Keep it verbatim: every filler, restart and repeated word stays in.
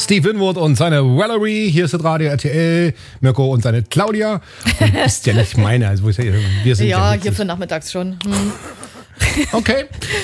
Steve Winwood und seine Valerie. Hier ist das Radio R T L. Mirko und seine Claudia. Und ist ja nicht meine. Also wir sind ja, ja nicht hier für nachmittags schon. Hm. Okay.